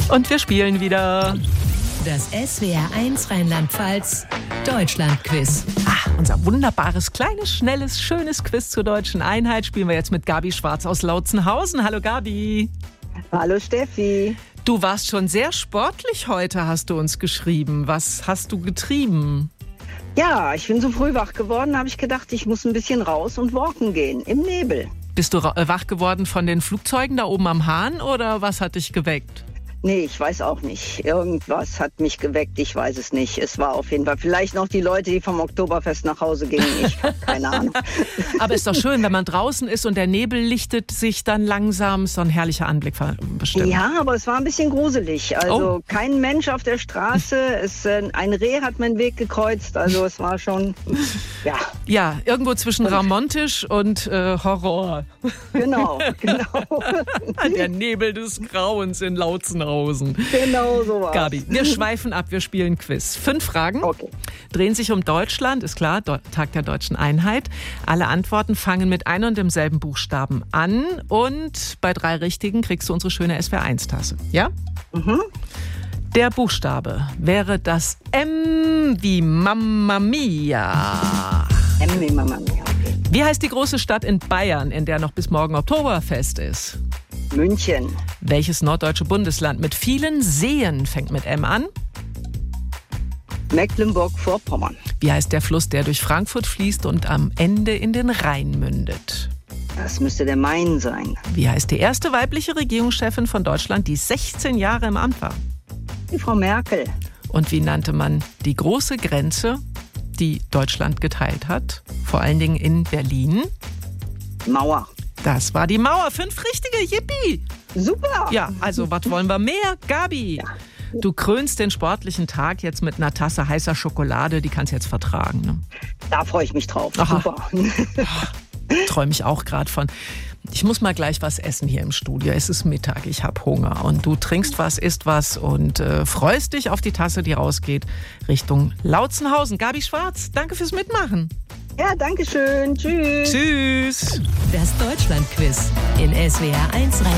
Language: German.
Und wir spielen wieder. Das SWR1 Rheinland-Pfalz Deutschland-Quiz. Unser wunderbares, kleines, schnelles, schönes Quiz zur deutschen Einheit spielen wir jetzt mit Gabi Schwarz aus Lautzenhausen. Hallo Gabi. Hallo Steffi. Du warst schon sehr sportlich heute, hast du uns geschrieben. Was hast du getrieben? Ja, ich bin so früh wach geworden, habe ich gedacht, ich muss ein bisschen raus und walken gehen im Nebel. Bist du wach geworden von den Flugzeugen da oben am Hahn oder was hat dich geweckt? Nee, ich weiß auch nicht. Irgendwas hat mich geweckt, ich weiß es nicht. Es war auf jeden Fall vielleicht noch die Leute, die vom Oktoberfest nach Hause gingen. Ich habe keine Ahnung. Aber ist doch schön, wenn man draußen ist und der Nebel lichtet sich dann langsam. Ist doch ein herrlicher Anblick bestimmt. Ja, aber es war ein bisschen gruselig. Also kein Mensch auf der Straße. Ein Reh hat meinen Weg gekreuzt. Also es war schon, ja. Ja, irgendwo zwischen Ramontisch und Horror. Genau. Der Nebel des Grauens in Lautzenhausen. Genau so war's. Gabi, wir schweifen ab, wir spielen Quiz. 5 Fragen, drehen sich um Deutschland, ist klar, Tag der deutschen Einheit. Alle Antworten fangen mit einem und demselben Buchstaben an und bei 3 richtigen kriegst du unsere schöne SWR1-Tasse. Ja? Mhm. Der Buchstabe wäre das M wie Mamma Mia. M wie Mamma Mia, okay. Wie heißt die große Stadt in Bayern, in der noch bis morgen Oktoberfest ist? München. Welches norddeutsche Bundesland mit vielen Seen fängt mit M an? Mecklenburg-Vorpommern. Wie heißt der Fluss, der durch Frankfurt fließt und am Ende in den Rhein mündet? Das müsste der Main sein. Wie heißt die erste weibliche Regierungschefin von Deutschland, die 16 Jahre im Amt war? Die Frau Merkel. Und wie nannte man die große Grenze, die Deutschland geteilt hat? Vor allen Dingen in Berlin? Mauer. Das war die Mauer. 5 richtige, yippie! Super! Ja, also was wollen wir mehr? Gabi, du krönst den sportlichen Tag jetzt mit einer Tasse heißer Schokolade, die kannst du jetzt vertragen. Ne? Da freue ich mich drauf. Aha. Super. Träume ich auch gerade von. Ich muss mal gleich was essen hier im Studio. Es ist Mittag, ich habe Hunger. Und du trinkst was, isst was und freust dich auf die Tasse, die rausgeht Richtung Lautzenhausen. Gabi Schwarz, danke fürs Mitmachen. Ja, danke schön. Tschüss. Tschüss. Das Deutschland-Quiz in SWR1